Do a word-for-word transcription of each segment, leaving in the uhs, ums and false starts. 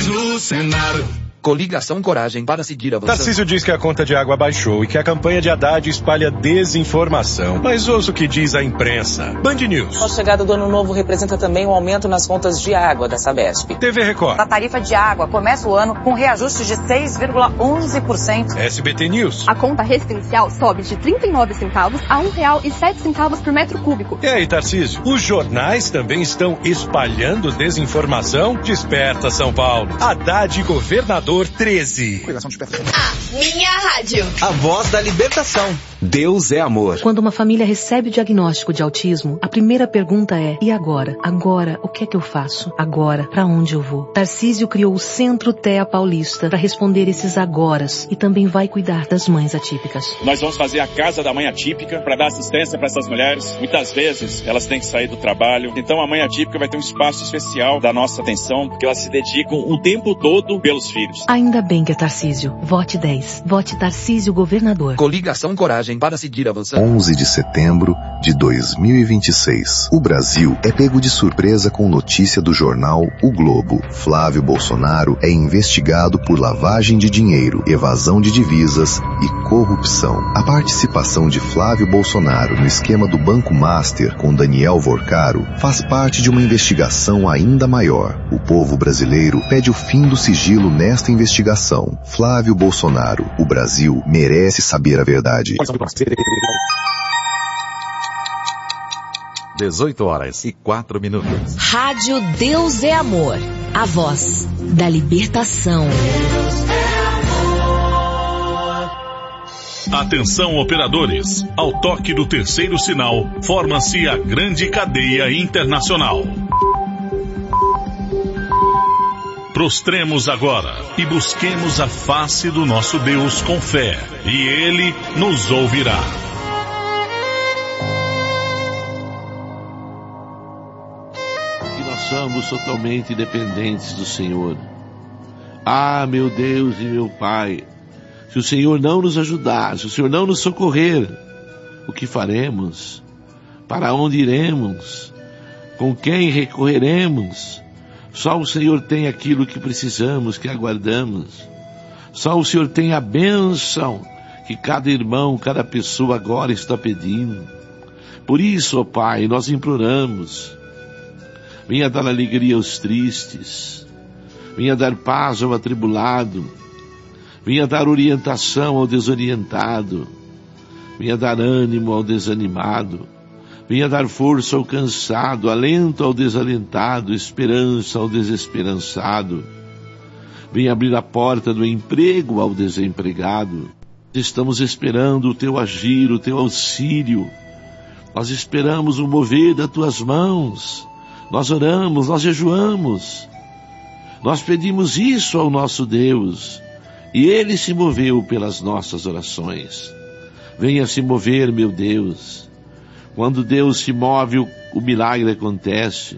Eleições no Senado. Coligação Coragem para seguir avançando. Tarcísio diz que a conta de água baixou e que a campanha de Haddad espalha desinformação. Mas ouça o que diz a imprensa. Band News. A chegada do ano novo representa também um aumento nas contas de água da Sabesp. T V Record. A tarifa de água começa o ano com reajuste de seis vírgula onze por cento. S B T News. A conta residencial sobe de trinta e nove centavos a um real e sete centavos por metro cúbico. E aí, Tarcísio? Os jornais também estão espalhando desinformação? Desperta, São Paulo. Haddad governador treze. A minha rádio. A voz da libertação. Deus é amor. Quando uma família recebe o diagnóstico de autismo, a primeira pergunta é: e agora? Agora, o que é que eu faço? Agora, pra onde eu vou? Tarcísio criou o Centro T E A Paulista para responder esses agoras e também vai cuidar das mães atípicas. Nós vamos fazer a Casa da Mãe Atípica para dar assistência para essas mulheres. Muitas vezes elas têm que sair do trabalho. Então a Mãe Atípica vai ter um espaço especial da nossa atenção, porque elas se dedicam o tempo todo pelos filhos. Ainda bem que é Tarcísio. Vote dez. Vote Tarcísio governador. Coligação Coragem para seguir avançando. onze de setembro de dois mil e vinte e seis. O Brasil é pego de surpresa com notícia do jornal O Globo. Flávio Bolsonaro é investigado por lavagem de dinheiro, evasão de divisas e corrupção. A participação de Flávio Bolsonaro no esquema do Banco Master com Daniel Vorcaro faz parte de uma investigação ainda maior. O povo brasileiro pede o fim do sigilo nesta investigação. Flávio Bolsonaro, o Brasil merece saber a verdade. dezoito horas e quatro minutos. Rádio Deus é Amor. A voz da libertação. Atenção, operadores. Ao toque do terceiro sinal, forma-se a grande cadeia internacional. Prostremos agora e busquemos a face do nosso Deus com fé, e Ele nos ouvirá. E nós somos totalmente dependentes do Senhor. Ah, meu Deus e meu Pai, se o Senhor não nos ajudar, se o Senhor não nos socorrer, o que faremos? Para onde iremos? Com quem recorreremos? Só o Senhor tem aquilo que precisamos, que aguardamos. Só o Senhor tem a bênção que cada irmão, cada pessoa agora está pedindo. Por isso, ó Pai, nós imploramos. Venha dar alegria aos tristes. Venha dar paz ao atribulado. Venha dar orientação ao desorientado. Venha dar ânimo ao desanimado. Venha dar força ao cansado, alento ao desalentado, esperança ao desesperançado. Venha abrir a porta do emprego ao desempregado. Estamos esperando o teu agir, o teu auxílio. Nós esperamos o mover das tuas mãos. Nós oramos, nós jejuamos. Nós pedimos isso ao nosso Deus. E Ele se moveu pelas nossas orações. Venha se mover, meu Deus. Quando Deus se move, o, o milagre acontece.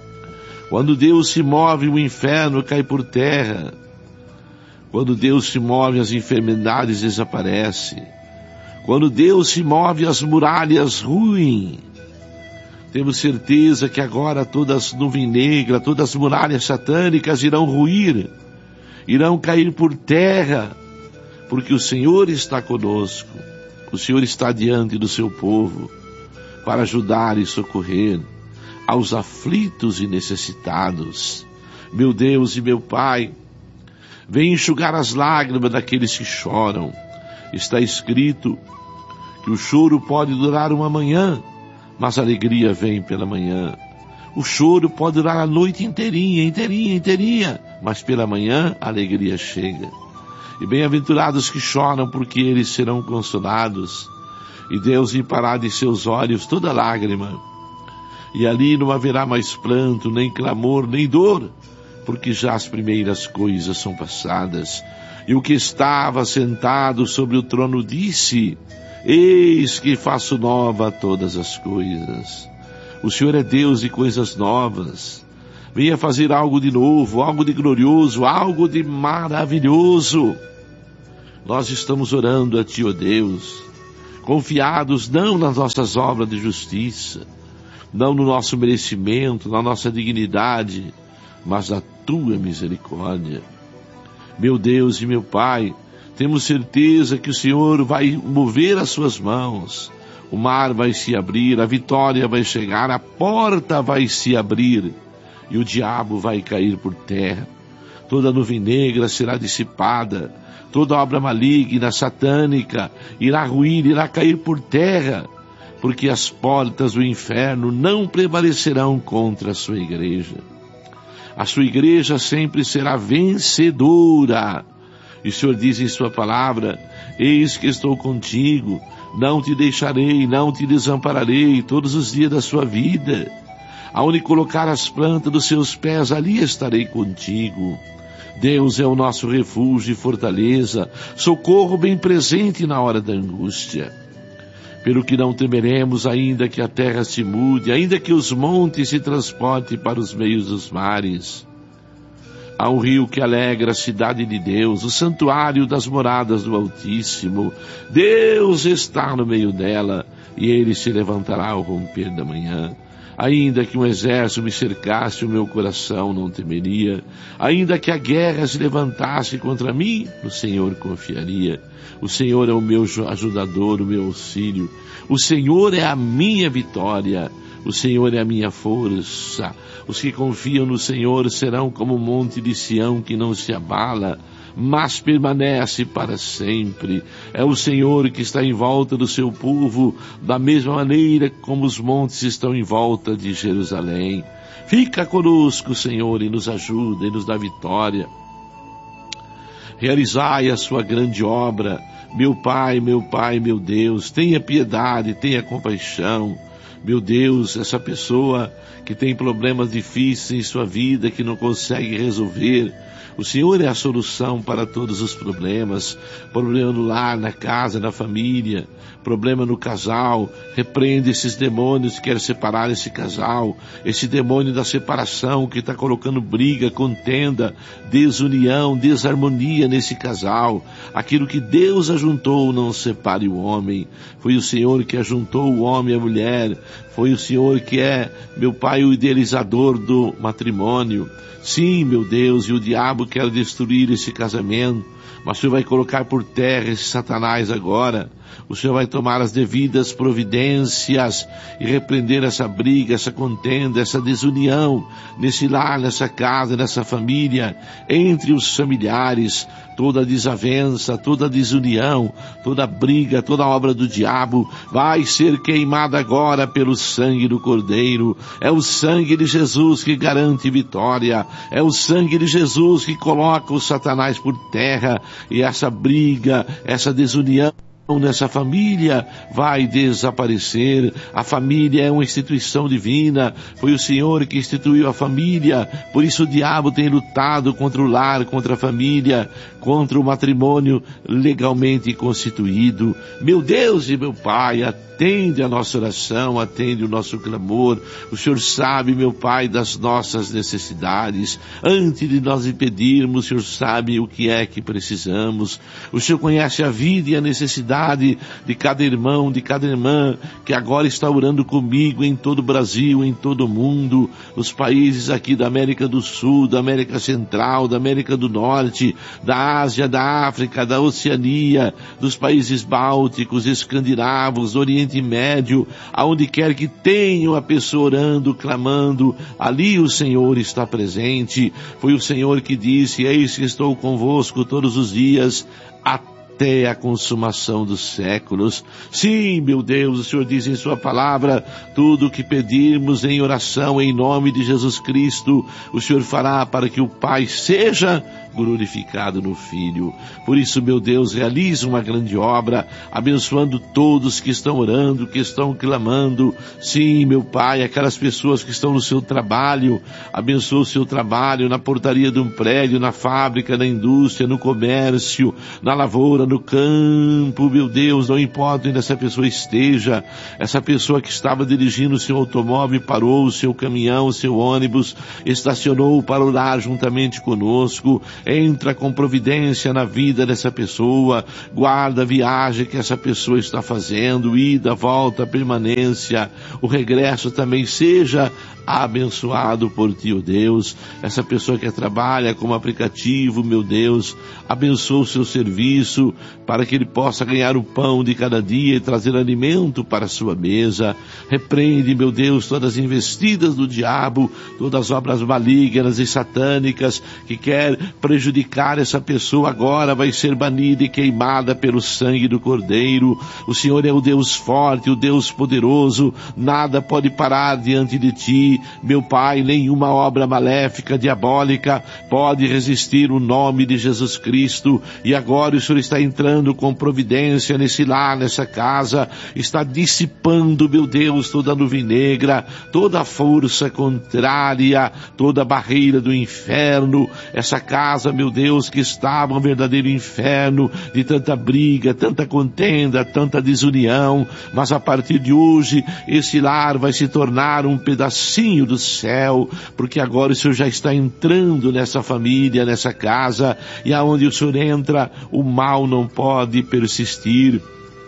Quando Deus se move, o inferno cai por terra. Quando Deus se move, as enfermidades desaparecem. Quando Deus se move, as muralhas ruem. Temos certeza que agora todas as nuvens negras, todas as muralhas satânicas irão ruir, irão cair por terra, porque o Senhor está conosco. O Senhor está diante do seu povo, para ajudar e socorrer aos aflitos e necessitados. Meu Deus e meu Pai, vem enxugar as lágrimas daqueles que choram. Está escrito que o choro pode durar uma manhã, mas a alegria vem pela manhã. O choro pode durar a noite inteirinha, inteirinha, inteirinha, mas pela manhã a alegria chega. E bem-aventurados que choram, porque eles serão consolados. E Deus limpará de seus olhos toda lágrima. E ali não haverá mais pranto, nem clamor, nem dor, porque já as primeiras coisas são passadas. E o que estava sentado sobre o trono disse: eis que faço nova todas as coisas. O Senhor é Deus de coisas novas. Venha fazer algo de novo, algo de glorioso, algo de maravilhoso. Nós estamos orando a Ti, ó Deus, confiados não nas nossas obras de justiça, não no nosso merecimento, na nossa dignidade, mas da tua misericórdia. Meu Deus e meu Pai, temos certeza que o Senhor vai mover as suas mãos, o mar vai se abrir, a vitória vai chegar, a porta vai se abrir e o diabo vai cair por terra. Toda nuvem negra será dissipada, toda obra maligna, satânica, irá ruir, irá cair por terra, porque as portas do inferno não prevalecerão contra a sua igreja. A sua igreja sempre será vencedora. E o Senhor diz em sua palavra: eis que estou contigo, não te deixarei, não te desampararei todos os dias da sua vida. Aonde colocar as plantas dos seus pés, ali estarei contigo. Deus é o nosso refúgio e fortaleza, socorro bem presente na hora da angústia. Pelo que não temeremos, ainda que a terra se mude, ainda que os montes se transportem para os meios dos mares. Há um rio que alegra a cidade de Deus, o santuário das moradas do Altíssimo. Deus está no meio dela, e ele se levantará ao romper da manhã. Ainda que um exército me cercasse, o meu coração não temeria. Ainda que a guerra se levantasse contra mim, no Senhor confiaria. O Senhor é o meu ajudador, o meu auxílio. O Senhor é a minha vitória. O Senhor é a minha força. Os que confiam no Senhor serão como o monte de Sião que não se abala, mas permanece para sempre. É o Senhor que está em volta do seu povo, da mesma maneira como os montes estão em volta de Jerusalém. Fica conosco, Senhor, e nos ajuda e nos dá vitória. Realizai a sua grande obra. Meu Pai, meu Pai, meu Deus, tenha piedade, tenha compaixão. Meu Deus, essa pessoa que tem problemas difíceis em sua vida, que não consegue resolver, o Senhor é a solução para todos os problemas. Problema no lar, na casa, na família, problema no casal. Repreende esses demônios que querem separar esse casal, esse demônio da separação que está colocando briga, contenda, desunião, desarmonia nesse casal. Aquilo que Deus ajuntou, não separe o homem. Foi o Senhor que ajuntou o homem e a mulher. Foi o Senhor que é, meu Pai, o idealizador do matrimônio. Sim, meu Deus, e o diabo quer destruir esse casamento, mas o Senhor vai colocar por terra esse Satanás agora. O Senhor vai tomar as devidas providências e repreender essa briga, essa contenda, essa desunião nesse lar, nessa casa, nessa família, entre os familiares. Toda desavença, toda desunião, toda briga, toda obra do diabo vai ser queimada agora pelo sangue do Cordeiro. É o sangue de Jesus que garante vitória. É o sangue de Jesus que coloca o Satanás por terra. E essa briga, essa desunião nessa família vai desaparecer. A família é uma instituição divina. Foi o Senhor que instituiu a família. Por isso o diabo tem lutado contra o lar, contra a família, contra o matrimônio legalmente constituído. Meu Deus e meu Pai, atende a nossa oração, atende o nosso clamor. O Senhor sabe, meu Pai, das nossas necessidades. Antes de nós impedirmos, o Senhor sabe o que é que precisamos. O Senhor conhece a vida e a necessidade de cada irmão, de cada irmã que agora está orando comigo em todo o Brasil, em todo o mundo, nos países aqui da América do Sul, da América Central, da América do Norte, da Ásia, da África, da Oceania, dos países bálticos, escandinavos, Oriente Médio, aonde quer que tenha uma pessoa orando, clamando, ali o Senhor está presente. Foi o Senhor que disse: eis que estou convosco todos os dias, até até a consumação dos séculos. Sim, meu Deus, o Senhor diz em sua palavra: tudo o que pedirmos em oração em nome de Jesus Cristo, o Senhor fará para que o Pai seja glorificado no Filho. Por isso, meu Deus, realiza uma grande obra, abençoando todos que estão orando, que estão clamando. Sim, meu Pai, aquelas pessoas que estão no seu trabalho, abençoa o seu trabalho na portaria de um prédio, na fábrica, na indústria, no comércio, na lavoura, no campo. Meu Deus, não importa onde essa pessoa esteja, essa pessoa que estava dirigindo o seu automóvel, parou o seu caminhão, o seu ônibus, estacionou para orar juntamente conosco. entra com providência na vida dessa pessoa, guarda a viagem que essa pessoa está fazendo, ida, volta, permanência, o regresso também seja abençoado por Ti, ó Deus. Essa pessoa que trabalha como aplicativo, meu Deus, abençoa o seu serviço para que ele possa ganhar o pão de cada dia e trazer alimento para a sua mesa. Repreende, meu Deus, todas as investidas do diabo, todas as obras malignas e satânicas que quer prejudicar essa pessoa, agora vai ser banida e queimada pelo sangue do Cordeiro. O Senhor é o Deus forte, o Deus poderoso, nada pode parar diante de Ti, meu Pai. Nenhuma obra maléfica, diabólica pode resistir o nome de Jesus Cristo. E agora o Senhor está entrando com providência nesse lar, nessa casa, está dissipando, meu Deus, toda a nuvem negra, toda a força contrária, toda a barreira do inferno. Essa casa, meu Deus, que estava um verdadeiro inferno de tanta briga, tanta contenda, tanta desunião, mas a partir de hoje esse lar vai se tornar um pedacinho do céu, porque agora o Senhor já está entrando nessa família, nessa casa, e aonde o Senhor entra, o mal não pode persistir.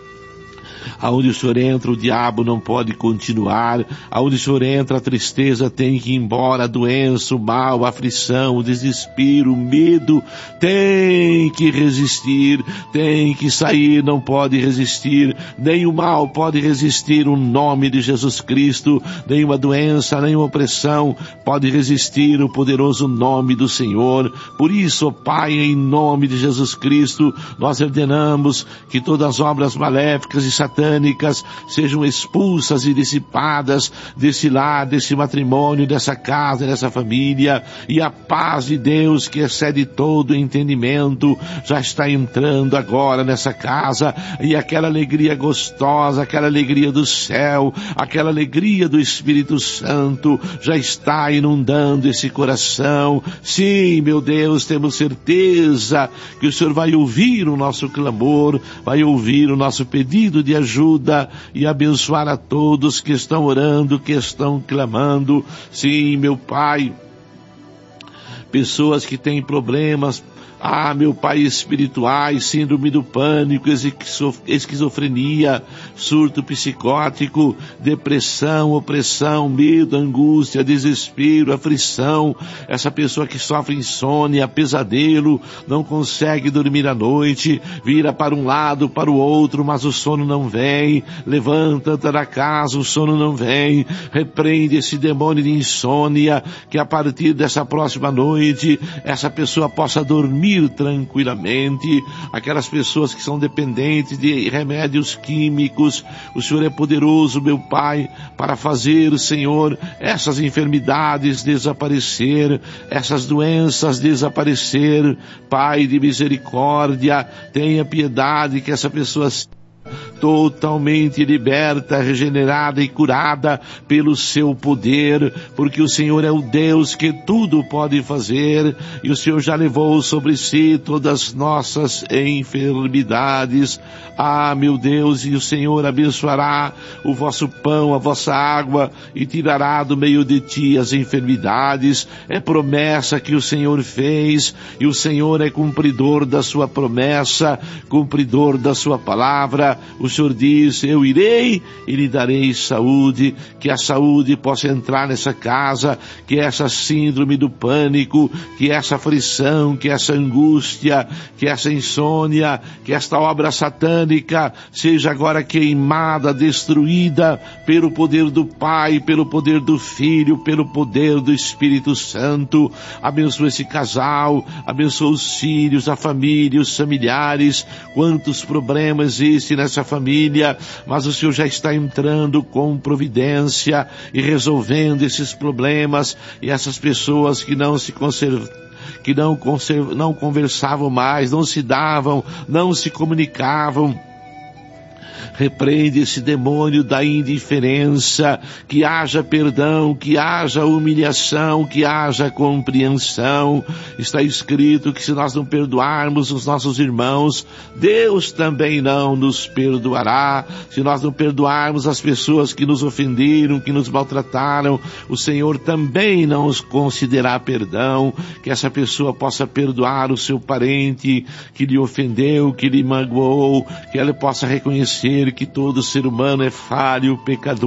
Aonde o Senhor entra, o diabo não pode continuar. Aonde o Senhor entra, a tristeza tem que ir embora, a doença, o mal, a aflição, o desespero, o medo tem que resistir, tem que sair, não pode resistir. Nem o mal pode resistir o nome de Jesus Cristo, nenhuma doença, nenhuma opressão pode resistir o poderoso nome do Senhor. Por isso, ó Pai, em nome de Jesus Cristo, nós ordenamos que todas as obras maléficas e satânicas sejam expulsas e dissipadas desse lar, desse matrimônio, dessa casa, dessa família, e a paz de Deus, que excede todo entendimento, já está entrando agora nessa casa, e aquela alegria gostosa, aquela alegria do céu, aquela alegria do Espírito Santo já está inundando esse coração. Sim, meu Deus, temos certeza que o Senhor vai ouvir o nosso clamor, vai ouvir o nosso pedido de ajuda e abençoar a todos que estão orando, que estão clamando. Sim, meu Pai, pessoas que têm problemas, ah, meu Pai, espirituais, síndrome do pânico, esquizofrenia, surto psicótico, depressão, opressão, medo, angústia, desespero, aflição. Essa pessoa que sofre insônia, pesadelo, não consegue dormir à noite, vira para um lado, para o outro, mas o sono não vem. Levanta, anda da casa, o sono não vem. Repreende esse demônio de insônia, que a partir dessa próxima noite, essa pessoa possa dormir tranquilamente. Aquelas pessoas que são dependentes de remédios químicos, o Senhor é poderoso, meu Pai, para fazer, Senhor, essas enfermidades desaparecer, essas doenças desaparecer. Pai de misericórdia, tenha piedade que essa pessoa totalmente liberta, regenerada e curada pelo seu poder, porque o Senhor é o Deus que tudo pode fazer, e o Senhor já levou sobre si todas as nossas enfermidades. Ah, meu Deus, e o Senhor abençoará o vosso pão, a vossa água, e tirará do meio de ti as enfermidades. É promessa que o Senhor fez, e o Senhor é cumpridor da sua promessa, cumpridor da sua palavra. O Senhor diz, eu irei e lhe darei saúde, que a saúde possa entrar nessa casa, que essa síndrome do pânico, que essa aflição, que essa angústia, que essa insônia, que esta obra satânica seja agora queimada, destruída pelo poder do Pai, pelo poder do Filho, pelo poder do Espírito Santo. Abençoa esse casal, abençoa os filhos, a família, os familiares. Quantos problemas existem nessa família, mas o Senhor já está entrando com providência e resolvendo esses problemas, e essas pessoas que não se conservam, que não, conserv... não conversavam mais, não se davam, não se comunicavam, repreende esse demônio da indiferença, que haja perdão, que haja humilhação, que haja compreensão. Está escrito que se nós não perdoarmos os nossos irmãos, Deus também não nos perdoará. Se nós não perdoarmos as pessoas que nos ofenderam, que nos maltrataram, o Senhor também não os concederá perdão. Que essa pessoa possa perdoar o seu parente que lhe ofendeu, que lhe magoou, que ela possa reconhecer que todo ser humano é falho, pecador,